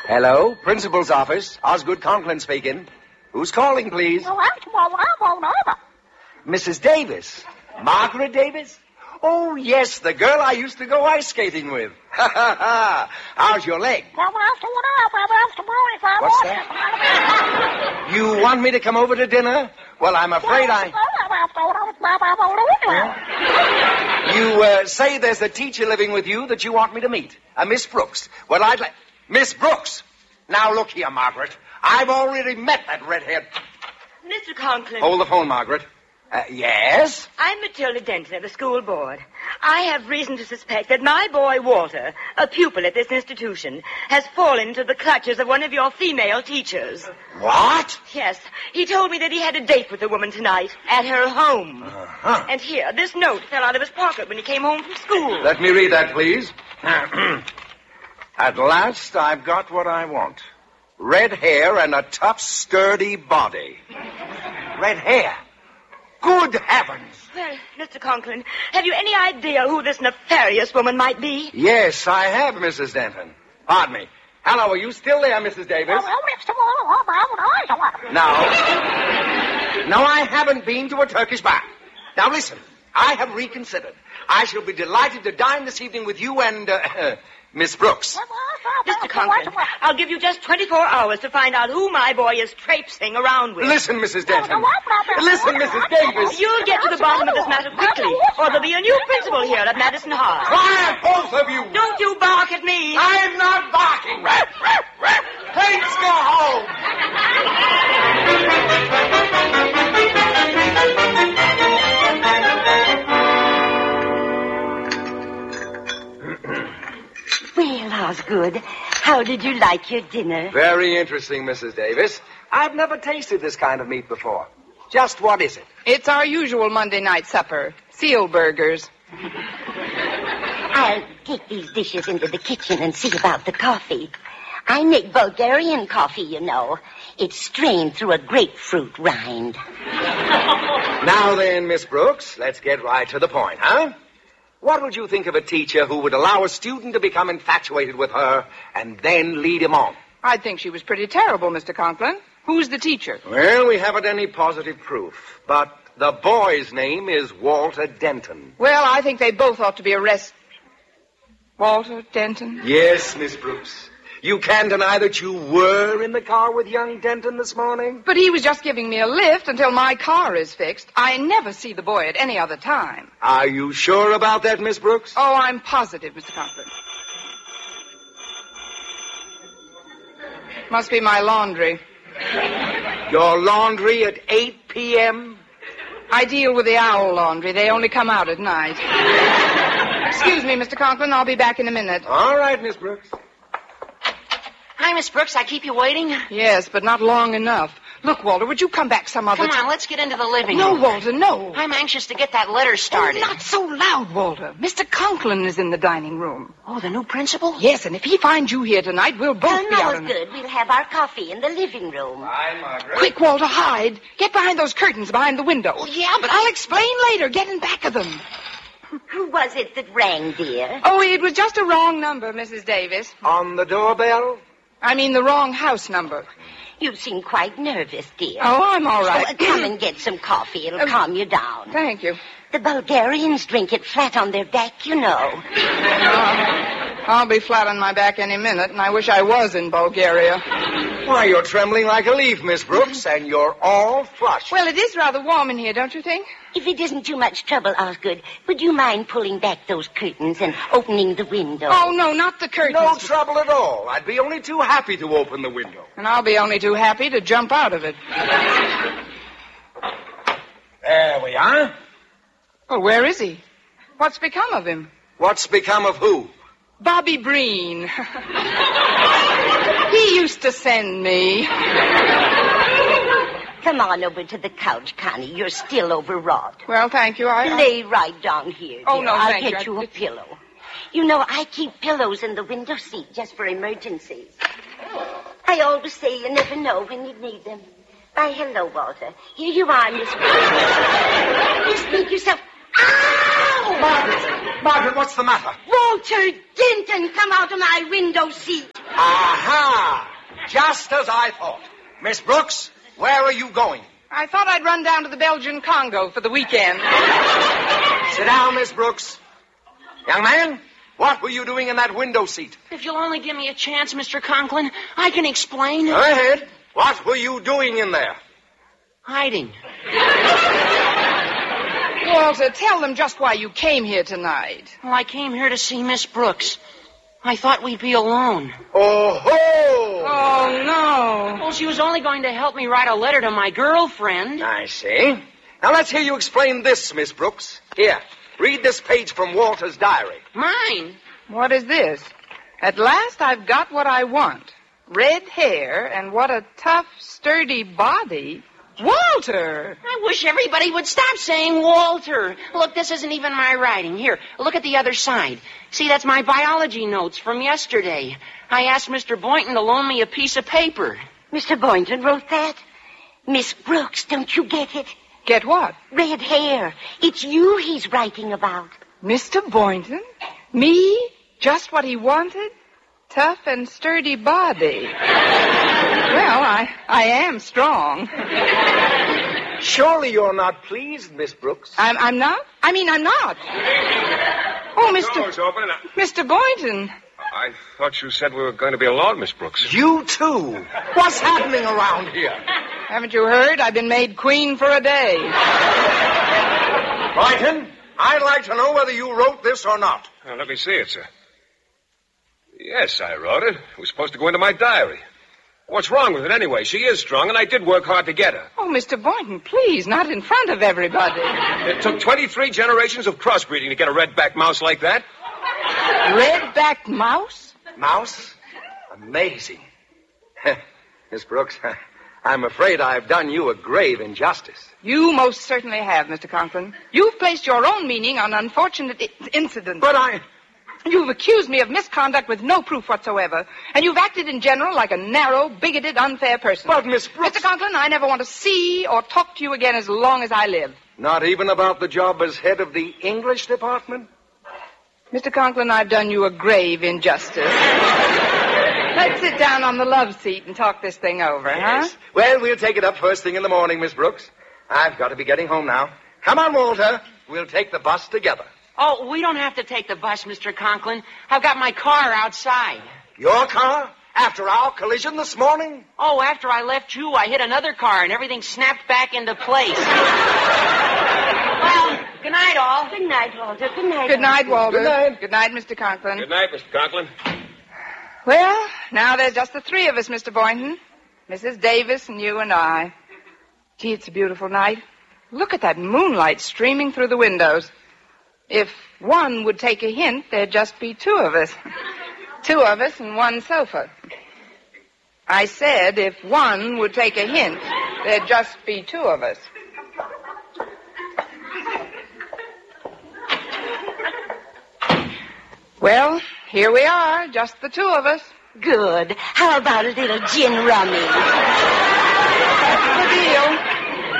Hello, principal's office. Osgood Conklin speaking. Who's calling, please? Mrs. Davis. Margaret Davis? Oh, yes, the girl I used to go ice skating with. Ha, ha, ha. How's your leg? What's that? You want me to come over to dinner? Well, I'm afraid You say there's a teacher living with you that you want me to meet. Miss Brooks. Well, I'd like... Miss Brooks! Now, look here, Margaret. I've already met that redhead... Mr. Conklin. Hold the phone, Margaret. Yes? I'm Matilda Denton of the school board. I have reason to suspect that my boy, Walter, a pupil at this institution, has fallen into the clutches of one of your female teachers. What? Yes. He told me that he had a date with a woman tonight at her home. Uh-huh. And here, this note fell out of his pocket when he came home from school. Let me read that, please. At last, I've got what I want. Red hair and a tough, sturdy body. Red hair? Good heavens! Well, Mr. Conklin, have you any idea who this nefarious woman might be? Yes, I have, Mrs. Denton. Pardon me. Hello, are you still there, Mrs. Davis? No, I haven't been to a Turkish bath. Now, listen, I have reconsidered. I shall be delighted to dine this evening with you and, Miss Brooks. Mr. Conklin, I'll give you just 24 hours to find out who my boy is traipsing around with. Listen, Mrs. Denton. Listen, Mrs. Davis. You'll get to the bottom of this matter quickly, or there'll be a new principal here at Madison High. Quiet, both of you. Don't you bark at me. I'm not barking. Please go home. Well, Osgood, how did you like your dinner? Very interesting, Mrs. Davis. I've never tasted this kind of meat before. Just what is it? It's our usual Monday night supper. Seal burgers. I'll take these dishes into the kitchen and see about the coffee. I make Bulgarian coffee, you know. It's strained through a grapefruit rind. Now then, Miss Brooks, let's get right to the point, huh? What would you think of a teacher who would allow a student to become infatuated with her and then lead him on? I'd think she was pretty terrible, Mr. Conklin. Who's the teacher? Well, we haven't any positive proof, but the boy's name is Walter Denton. Well, I think they both ought to be arrested. Walter Denton? Yes, Miss Brooks. You can't deny that you were in the car with young Denton this morning? But he was just giving me a lift until my car is fixed. I never see the boy at any other time. Are you sure about that, Miss Brooks? Oh, I'm positive, Mr. Conklin. Must be my laundry. Your laundry at 8 p.m.? I deal with the owl laundry. They only come out at night. Excuse me, Mr. Conklin. I'll be back in a minute. All right, Miss Brooks. Hi, Miss Brooks. I keep you waiting? Yes, but not long enough. Look, Walter, would you come back some other time? Come on, let's get into the living No, room. Walter, no. I'm anxious to get that letter started. Oh, not so loud, Walter. Mr. Conklin is in the dining room. Oh, the new principal? Yes, and if he finds you here tonight, we'll both be out No, good. We'll have our coffee in the living room. Hi, Margaret. Quick, Walter, hide. Get behind those curtains behind the window. Oh, yeah, but I'll explain later. Get in back of them. Who was it that rang, dear? Oh, it was just a wrong number, Mrs. Davis. On the doorbell? I mean the wrong house number. You seem quite nervous, dear. Oh, I'm all right. Oh, come and get some coffee. It'll calm you down. Thank you. The Bulgarians drink it flat on their back, you know. I'll be flat on my back any minute, and I wish I was in Bulgaria. Why, you're trembling like a leaf, Miss Brooks, and you're all flushed. Well, it is rather warm in here, don't you think? If it isn't too much trouble, Osgood, would you mind pulling back those curtains and opening the window? Oh, no, not the curtains. No trouble at all. I'd be only too happy to open the window. And I'll be only too happy to jump out of it. There we are. Well, where is he? What's become of him? What's become of who? Bobby Breen. He used to send me. Come on over to the couch, Connie. You're still overwrought. Well, thank you. Lay right down here, dear. Oh, no, I'll thank you. get you a pillow. You know, I keep pillows in the window seat just for emergencies. I always say you never know when you need them. Why, hello, Walter. Here you are, Miss Brooks. You speak yourself. Ow! Margaret, what's the matter? Walter! Walter Denton, come out of my window seat. Aha! Just as I thought. Miss Brooks, where are you going? I thought I'd run down to the Belgian Congo for the weekend. Sit down, Miss Brooks. Young man, what were you doing in that window seat? If you'll only give me a chance, Mr. Conklin, I can explain. Go ahead. What were you doing in there? Hiding. Walter, tell them just why you came here tonight. Well, I came here to see Miss Brooks. I thought we'd be alone. Oh-ho! Oh, no. Well, she was only going to help me write a letter to my girlfriend. I see. Now, let's hear you explain this, Miss Brooks. Here, read this page from Walter's diary. Mine? What is this? At last I've got what I want. Red hair and what a tough, sturdy body. Walter! I wish everybody would stop saying Walter. Look, this isn't even my writing. Here, look at the other side. See, that's my biology notes from yesterday. I asked Mr. Boynton to loan me a piece of paper. Mr. Boynton wrote that? Miss Brooks, don't you get it? Get what? Red hair. It's you he's writing about. Mr. Boynton? Me? Just what he wanted? Tough and sturdy body. Well, I am strong. Surely you're not pleased, Miss Brooks. I'm not? I mean, I'm not. Oh, Door's open. Mr. Boynton. I thought you said we were going to be alone, Miss Brooks. You too. What's happening around here? Haven't you heard? I've been made queen for a day. Boynton, I'd like to know whether you wrote this or not. Let me see it, sir. Yes, I wrote it. It was supposed to go into my diary. What's wrong with it anyway? She is strong, and I did work hard to get her. Oh, Mr. Boynton, please, not in front of everybody. It took 23 generations of crossbreeding to get a red-backed mouse like that. Red-backed mouse? Mouse? Amazing. Miss Brooks, I'm afraid I've done you a grave injustice. You most certainly have, Mr. Conklin. You've placed your own meaning on unfortunate incidents. But You've accused me of misconduct with no proof whatsoever. And you've acted in general like a narrow, bigoted, unfair person. But, Miss Brooks... Mr. Conklin, I never want to see or talk to you again as long as I live. Not even about the job as head of the English department? Mr. Conklin, I've done you a grave injustice. Let's sit down on the love seat and talk this thing over, Yes. huh? Well, we'll take it up first thing in the morning, Miss Brooks. I've got to be getting home now. Come on, Walter. We'll take the bus together. Oh, we don't have to take the bus, Mr. Conklin. I've got my car outside. Your car? After our collision this morning? Oh, after I left you, I hit another car and everything snapped back into place. Well, good night, all. Good night, Walter. Good night. Good night, Walter. Good night. Good night, Mr. Conklin. Good night, Mr. Conklin. Well, now there's just the three of us, Mr. Boynton. Mrs. Davis and you and I. Gee, it's a beautiful night. Look at that moonlight streaming through the windows. If one would take a hint, there'd just be two of us. Two of us and one sofa. I said if one would take a hint, there'd just be two of us. Well, here we are, just the two of us. Good. How about a little gin rummy? That's the deal.